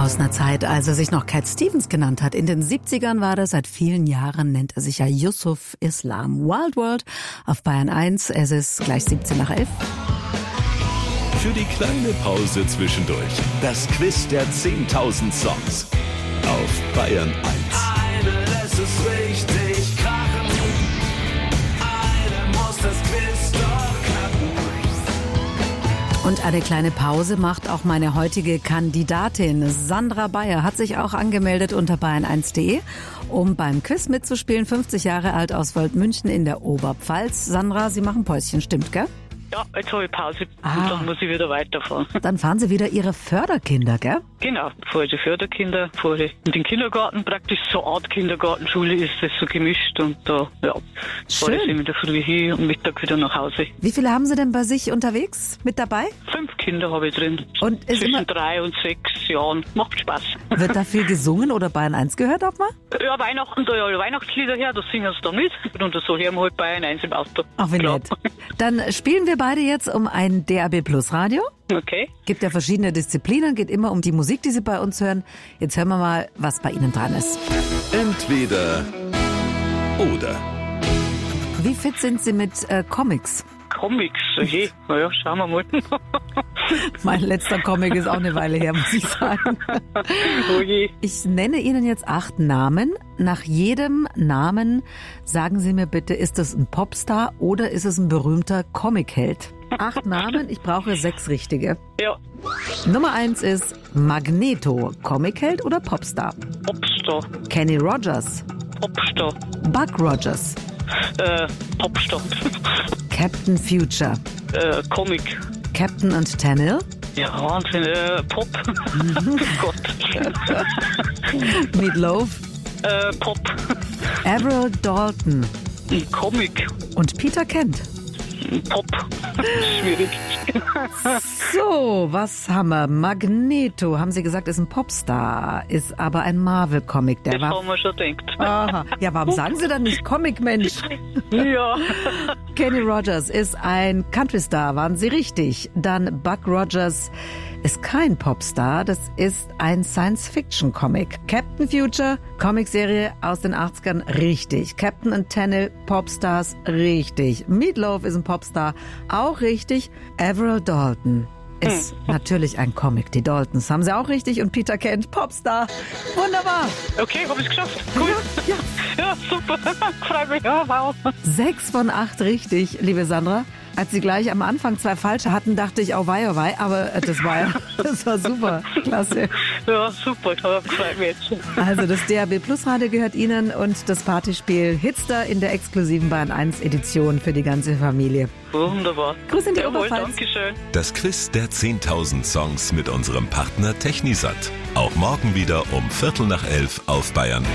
Aus einer Zeit, als er sich noch Cat Stevens genannt hat. In den 70ern war das, seit vielen Jahren nennt er sich ja Yusuf Islam. Wild World auf Bayern 1, es ist gleich 17:11. Für die kleine Pause zwischendurch. Das Quiz der 10.000 Songs auf Bayern 1. Eine lässt es richtig krachen. Eine muss das Quiz doch knacken. Und eine kleine Pause macht auch meine heutige Kandidatin. Sandra Bayer hat sich auch angemeldet unter bayern1.de, um beim Quiz mitzuspielen. 50 Jahre alt aus Waldmünchen in der Oberpfalz. Sandra, Sie machen Päuschen, stimmt, gell? Ja, jetzt habe ich Pause und dann muss ich wieder weiterfahren. Dann fahren Sie wieder Ihre Förderkinder, gell? Genau, fahre ich die Förderkinder, fahre ich in den Kindergarten, praktisch so Art Kindergartenschule ist das so gemischt und da, ja, fahre ich in der Früh hin und Mittag wieder nach Hause. Wie viele haben Sie denn bei sich unterwegs mit dabei? 5 Kinder habe ich drin. Und ist zwischen immer 3 und 6 Jahren. Macht Spaß. Wird da viel gesungen oder Bayern 1 gehört auch mal? Ja, Weihnachten, da ja alle Weihnachtslieder her, da singen sie da mit. Und so hören wir halt Bayern 1 im Auto. Ach, wie Klar. nett. Dann spielen wir beide jetzt um ein DAB Plus Radio. Okay. Gibt ja verschiedene Disziplinen, geht immer um die Musik, die Sie bei uns hören. Jetzt hören wir mal, was bei Ihnen dran ist. Entweder oder. Wie fit sind Sie mit Comics? Comics, okay. Naja, schauen wir mal. Mein letzter Comic ist auch eine Weile her, muss ich sagen. Okay. Ich nenne Ihnen jetzt 8 Namen. Nach jedem Namen sagen Sie mir bitte, ist es ein Popstar oder ist es ein berühmter Comicheld? 8 Namen, ich brauche 6 richtige. Ja, Nummer 1 ist Magneto, Comicheld oder Popstar? Popstar. Kenny Rogers, Popstar. Buck Rogers, Popstar. Captain Future, Comic. Captain und Tennille, Ja, Wahnsinn. Pop. Gott. Meatloaf, Pop. Avril Dalton Comic. und Peter Kent. Pop. Schwierig. So, was haben wir? Magneto, haben Sie gesagt, ist ein Popstar, ist aber ein Marvel-Comic. Der Das war. haben wir schon gedacht. Aha. Ja, warum sagen Sie dann nicht Comic-Mensch? Ja. Kenny Rogers ist ein Country-Star, waren Sie richtig. Dann Buck Rogers ist kein Popstar, das ist ein Science-Fiction-Comic. Captain Future, Comicserie aus den 80ern, richtig. Captain und Tennille, Popstars, richtig. Meatloaf ist ein Popstar, auch richtig. Avril Dalton ist natürlich ein Comic. Die Daltons haben Sie auch richtig. Und Peter Kent, Popstar. Wunderbar. Okay, habe ich es geschafft. Cool. Ja. Ja, super. Freut mich. Ja, wow. 6 von 8 richtig, liebe Sandra. Als Sie gleich am Anfang 2 falsche hatten, dachte ich, oh wei, aber das war super, klasse. Ja, super. Freut mich jetzt. Also das DAB Plus Radio gehört Ihnen und das Partyspiel Hitster in der exklusiven Bayern 1 Edition für die ganze Familie. Wunderbar. Grüß in die Jawohl, Oberpfalz. Dankeschön. Das Quiz der 10.000 Songs mit unserem Partner Technisat. Auch morgen wieder um 11:45 auf Bayern